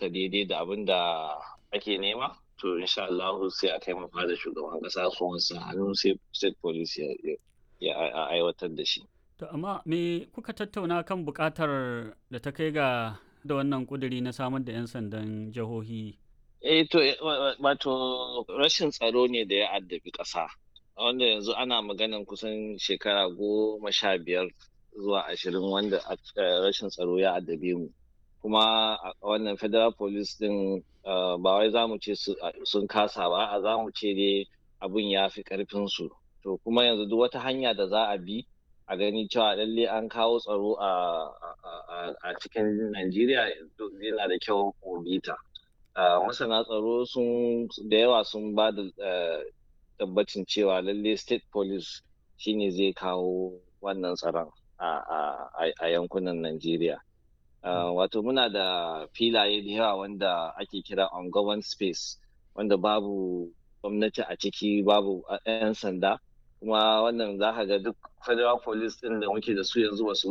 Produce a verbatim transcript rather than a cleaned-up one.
suka daidai da abin da ake nema, to insha Allah sai a kai mafa da shugaban kasa su wasu hannu sai state police ya, ya aiwatar da shi. To amma me kuka tattauna kan buƙatar da ta kai ga da wannan ƙuduri na samar da 'yan sandan jihohi? Eh to wato rashin tsaro ne da ya addabi ƙasa. Wanda yanzu ana maganan kusan shekara goma sha biyar zuwa ashirin wanda rashin tsaro ya addabe mu. Kuma wannan federal police din ba wai za mu ce sun kasa ba, a za mu ce dai abun ya fi ƙarfinsu. To kuma yanzu duk wata hanya da za a bi a gani cewa lalle an kawo tsaro a cikin Najeriya yana da kyau mu bi ta. Masana tsaro sun da yawa sun ba da tabbacin cewa lalle state police shine zai kawo wannan tsaron a yankunan Najeriya. Wato muna da filaye da yawa wanda ake kira ungoverned space wanda babu gwamnati a ciki, babu 'yan sanda, kuma wannan za ka ga duk federal police din da muke da su yanzu wasu